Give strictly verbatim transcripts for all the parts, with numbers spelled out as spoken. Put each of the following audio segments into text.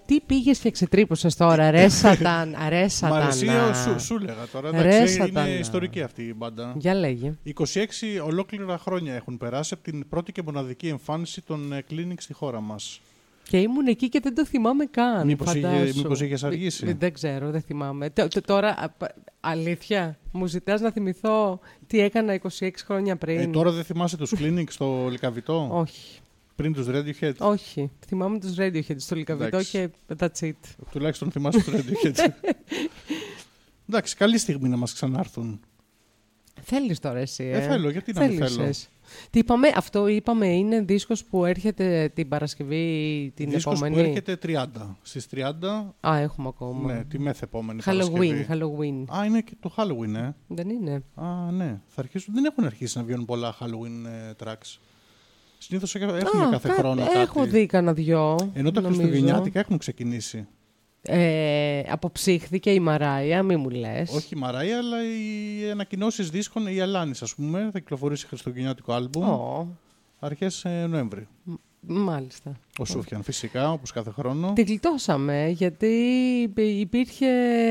τι πήγες και ξετρύπωσες τώρα, ρε Σατάν, ρε Σατάνα. Μ' αρεσία, σου, σου λέγα τώρα. Εντάξει, είναι ιστορική αυτή η μπάντα. Για λέγε. είκοσι έξι ολόκληρα χρόνια έχουν περάσει από την πρώτη και μοναδική εμφάνιση των Clinic στη χώρα μας. Και ήμουν εκεί και δεν το θυμάμαι καν. Μήπως, είχε, μήπως είχες αργήσει. Δεν ξέρω, δεν θυμάμαι. Τώρα, αλήθεια, μου ζητάς να θυμηθώ τι έκανα είκοσι έξι χρόνια πριν. Ε, τώρα δεν θυμάσαι τους Clinic στο Λυκαβητό? Όχι. Πριν τους Radiohead? Όχι. Θυμάμαι τους Radiohead στο Λυκαβητό και that's it. Τουλάχιστον θυμάσαι τους Radiohead. Εντάξει, καλή στιγμή να μας ξανάρθουν. Θέλεις τώρα εσύ, ε? Ε, θέλω, γιατί να μην θέλω. Τι είπαμε, αυτό είπαμε είναι δίσκος που έρχεται την Παρασκευή την δίσκος επόμενη. Δίσκος που έρχεται τριάντα. Στις τριάντα. Α, έχουμε ακόμα. Ναι, τη μεθεπόμενη Halloween, Παρασκευή. Halloween. Α, είναι και το Halloween, ε. Δεν είναι. Α, ναι. Θα αρχίσουν, δεν έχουν αρχίσει να βγαίνουν πολλά Halloween ε, tracks. Συνήθως έχουν Α, κάθε κα... χρόνο έχω κάτι. Έχω δει κανένα δυο. Ενώ τα χριστουγεννιάτικα έχουν ξεκινήσει. Ε, αποψύχθηκε η Μαράια, μη μου λες. Όχι η Μαράια, αλλά οι ανακοινώσεις δίσκων, η Αλάνης, ας πούμε, θα κυκλοφορήσει χριστουγεννιάτικο άλμπουμ oh. αρχές ε, Νοέμβρη. Μ, μάλιστα. Ο Σούφιαν, φυσικά, όπως κάθε χρόνο. Τη γλιτώσαμε, γιατί υπήρχε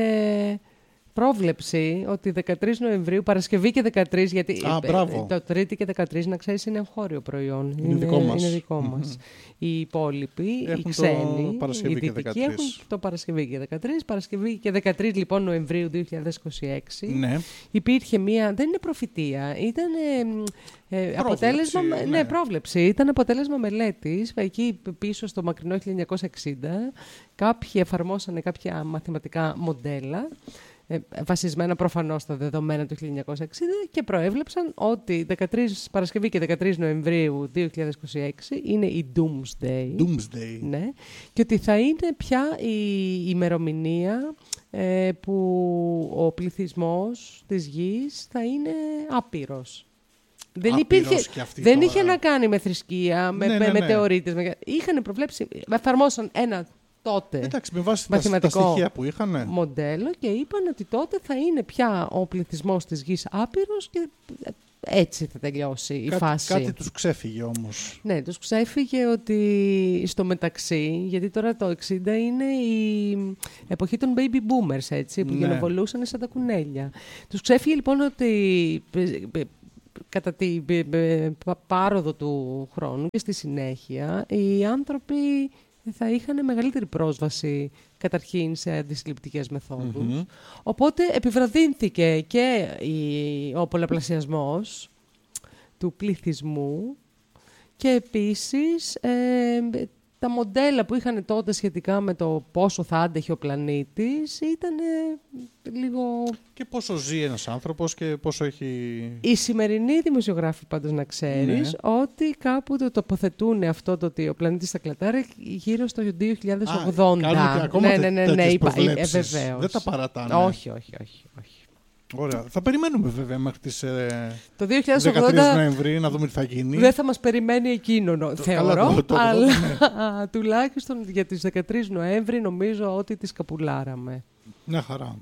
πρόβλεψη ότι δεκατρείς Νοεμβρίου, Παρασκευή και δεκατρείς, γιατί Α, το Τρίτη και δεκατρείς, να ξέρεις, είναι εγχώριο προϊόν. Είναι, είναι δικό μας. Είναι δικό μας. Mm-hmm. Οι υπόλοιποι, έχουν οι ξένοι, οι δυτικοί έχουν το Παρασκευή και δεκατρείς. Παρασκευή και δεκατρείς λοιπόν Νοεμβρίου δύο χιλιάδες είκοσι έξι. Ναι. Υπήρχε μία, δεν είναι προφητεία, ήταν ε, ε, αποτέλεσμα, ναι. ναι, πρόβλεψη. Ήταν αποτέλεσμα μελέτης, εκεί πίσω στο μακρινό χίλια εννιακόσια εξήντα. Κάποιοι εφαρμόσανε κάποια μαθηματικά μοντέλα, Ε, βασισμένα προφανώς στα δεδομένα του χίλια εννιακόσια εξήντα και προέβλεψαν ότι δεκατρείς Παρασκευή και δεκατρείς Νοεμβρίου δύο χιλιάδες είκοσι έξι είναι η Doomsday. Doomsday. Ναι, και ότι θα είναι πια η ημερομηνία ε, που ο πληθυσμός της γης θα είναι άπειρος. Δεν, υπήρχε, δεν είχε να κάνει με θρησκεία, με, ναι, ναι, ναι. μετεωρίτες. Με, είχαν προβλέψει, εφαρμόσαν ένα τότε εντάξει, με βάση μαθηματικό τα στοιχεία που είχαν μοντέλο και είπαν ότι τότε θα είναι πια ο πληθυσμός της γης άπειρος και έτσι θα τελειώσει η Κά, φάση. Κάτι τους ξέφυγε όμως. Ναι, τους ξέφυγε ότι στο μεταξύ, γιατί τώρα το εξήντα είναι η εποχή των baby boomers, έτσι, που ναι. γενοβολούσαν σαν τα κουνέλια. Τους ξέφυγε λοιπόν ότι κατά την πάροδο του χρόνου και στη συνέχεια οι άνθρωποι θα είχαν μεγαλύτερη πρόσβαση καταρχήν σε αντισυλληπτικές μεθόδους. Mm-hmm. Οπότε επιβραδύνθηκε και η, ο πολλαπλασιασμός του πληθυσμού και επίσης ε, τα μοντέλα που είχαν τότε σχετικά με το πόσο θα άντεχε ο πλανήτης ήταν λίγο... Και πόσο ζει ένας άνθρωπος και πόσο έχει... Οι σημερινοί δημοσιογράφοι πάντως να ξέρεις ναι. ότι κάπου το τοποθετούν αυτό το ότι ο πλανήτης θα κλατάρει γύρω στο δύο χιλιάδες ογδόντα. Α, κάνουν και ακόμα ναι, ναι, ναι, ναι, ναι, είπα, ε, βεβαίως. Δεν τα παρατάνε. Όχι, όχι, όχι, όχι. Ωραία. Θα περιμένουμε βέβαια μέχρι τις ε, το δύο χιλιάδες ογδόντα δεκατρείς Νοεμβρίου να δούμε τι θα γίνει. Δεν θα μας περιμένει εκείνο, το, θεωρώ, καλά, το, το, το, αλλά ναι. τουλάχιστον για τις δεκατρείς Νοέμβρη νομίζω ότι τις καπουλάραμε. Μια χαρά.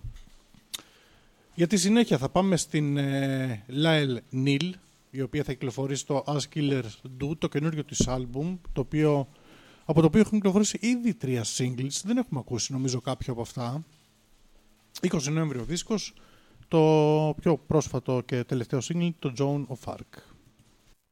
Για τη συνέχεια θα πάμε στην ε, Lael Neal, η οποία θα κυκλοφορήσει το As Killers Do, το καινούριο της άλμπουμ, το οποίο, από το οποίο έχουν κυκλοφορήσει ήδη τρία singles. Δεν έχουμε ακούσει νομίζω κάποιο από αυτά. είκοσι Νοέμβρη ο δίσκος. Το πιο πρόσφατο και τελευταίο single, το Joan of Arc.